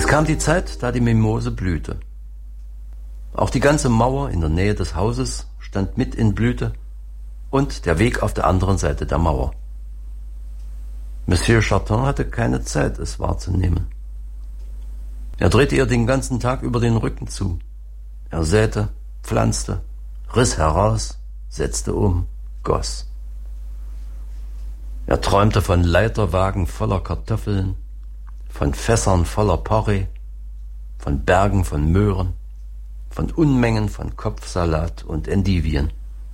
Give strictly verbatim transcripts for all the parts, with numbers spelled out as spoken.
Es kam die Zeit, da die Mimose blühte. Auch die ganze Mauer in der Nähe des Hauses stand mit in Blüte und der Weg auf der anderen Seite der Mauer. Monsieur Charton hatte keine Zeit, es wahrzunehmen. Er drehte ihr den ganzen Tag über den Rücken zu. Er säte, pflanzte, riss heraus, setzte um, goss. Er träumte von Leiterwagen voller Kartoffeln, von Fässern voller Porree, von Bergen von Möhren, von Unmengen von Kopfsalat und Endivien.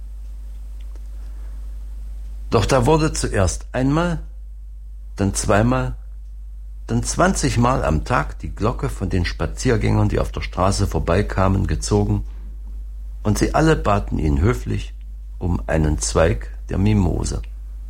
Doch da wurde zuerst einmal, dann zweimal, dann zwanzigmal am Tag die Glocke von den Spaziergängern, die auf der Straße vorbeikamen, gezogen, und sie alle baten ihn höflich um einen Zweig der Mimose.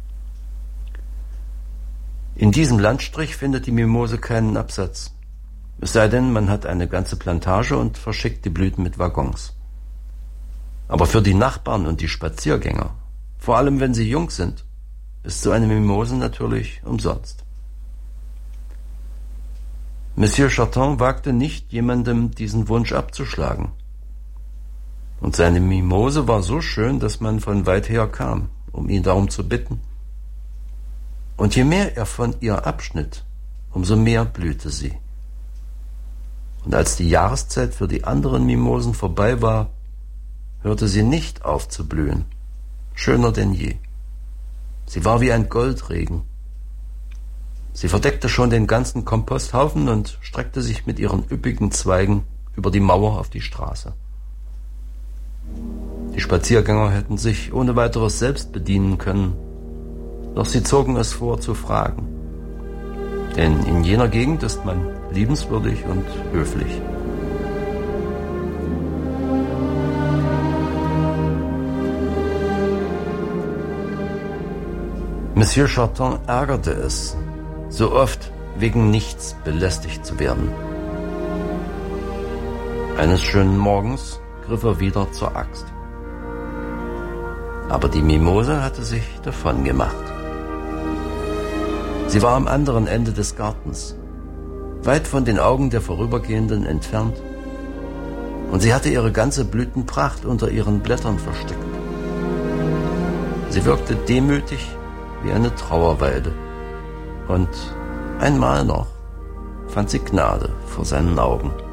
In diesem Landstrich findet die Mimose keinen Absatz. Es sei denn, man hat eine ganze Plantage und verschickt die Blüten mit Waggons. Aber für die Nachbarn und die Spaziergänger, vor allem wenn sie jung sind, ist so eine Mimose natürlich umsonst. Monsieur Charton wagte nicht, jemandem diesen Wunsch abzuschlagen. Und seine Mimose war so schön, dass man von weit her kam, um ihn darum zu bitten. Und je mehr er von ihr abschnitt, umso mehr blühte sie. Und als die Jahreszeit für die anderen Mimosen vorbei war, hörte sie nicht auf zu blühen, schöner denn je. Sie war wie ein Goldregen. Sie verdeckte schon den ganzen Komposthaufen und streckte sich mit ihren üppigen Zweigen über die Mauer auf die Straße. Die Spaziergänger hätten sich ohne weiteres selbst bedienen können, doch sie zogen es vor zu fragen. Denn in jener Gegend ist man liebenswürdig und höflich. Monsieur Charton ärgerte es, so oft wegen nichts belästigt zu werden. Eines schönen Morgens griff er wieder zur Axt. Aber die Mimose hatte sich davon gemacht. Sie war am anderen Ende des Gartens, weit von den Augen der Vorübergehenden entfernt, und sie hatte ihre ganze Blütenpracht unter ihren Blättern versteckt. Sie wirkte demütig wie eine Trauerweide, und einmal noch fand sie Gnade vor seinen Augen.